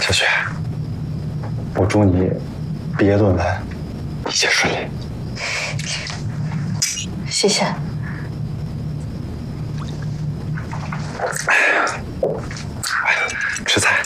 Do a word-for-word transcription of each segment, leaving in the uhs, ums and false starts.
小雪，我祝你毕业论文一切顺利。 谢谢。 吃菜。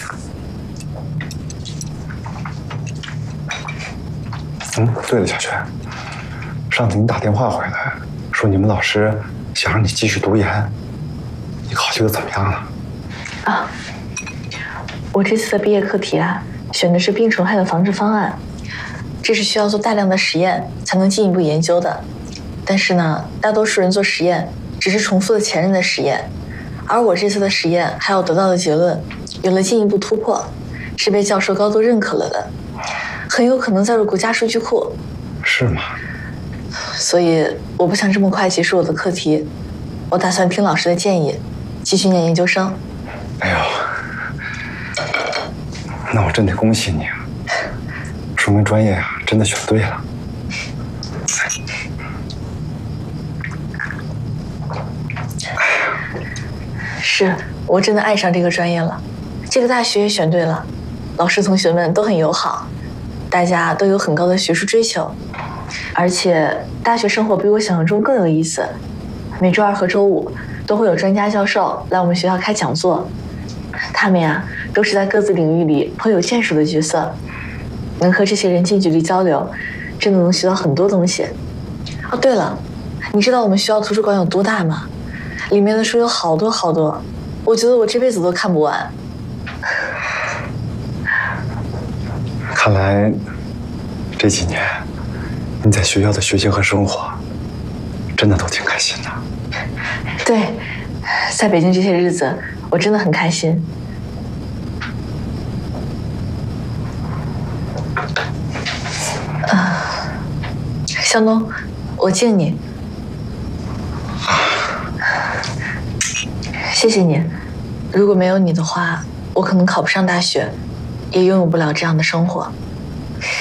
嗯，对了，小雪，上次你打电话回来，说你们老师想让你继续读研，你考虑的怎么样了？ 啊，我这次的毕业课题啊，选的是病虫害的防治方案，这是需要做大量的实验才能进一步研究的。但是呢，大多数人做实验只是重复了前人的实验，而我这次的实验还有得到的结论有了进一步突破，是被教授高度认可了的，很有可能载入国家数据库。 是吗？ 所以我不想这么快结束我的课题，我打算听老师的建议，继续念研究生。 哎呦，那我真得恭喜你啊，说明专业啊真的选对了。 是我真的爱上这个专业了，这个大学也选对了，老师同学们都很友好，大家都有很高的学术追求，而且大学生活比我想象中更有意思。每周二和周五都会有专家教授来我们学校开讲座，他们呀都是在各自领域里颇有建树的角色，能和这些人近距离交流，真的能学到很多东西。哦，对了，你知道我们学校图书馆有多大吗？里面的书有好多好多，我觉得我这辈子都看不完。 看来这几年你在学校的学习和生活真的都挺开心的。 对，在北京这些日子我真的很开心。啊，向东，我敬你。谢谢你，如果没有你的话，我可能考不上大学，也拥有不了这样的生活。